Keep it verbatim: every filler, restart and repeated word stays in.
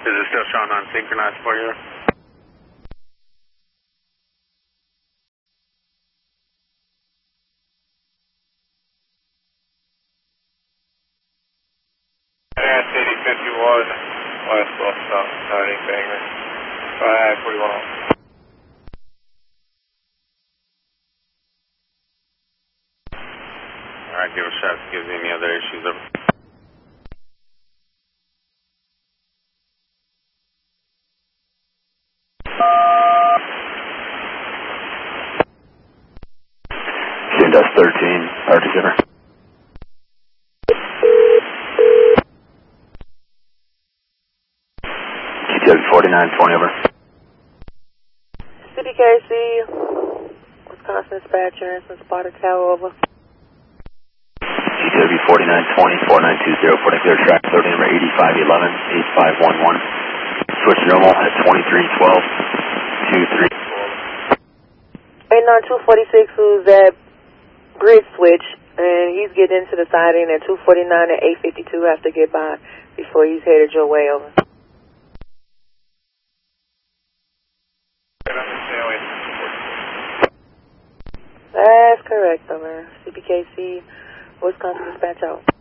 Is it still showing on synchronized for you? Yeah, City fifty-one, West Bus Stop, starting Banger. five forty-one. Alright, give a shot. Gives any other issues. Over. Dust thirteen, R T Center. G T W forty-nine twenty over. C B K C, Wisconsin Dispatcher, and Spotter Tower over. G T W forty-nine twenty, four nine two zero, forty clear track, thirty number eighty-five eleven, eight five one one. Switch normal at twenty-three twelve, two three. eight nine two forty-six, who's at grid switch, and he's getting into the siding at two forty-nine and eight fifty-two, has to get by before he's headed your way over. That's correct, over. C B K C, Wisconsin Dispatch out.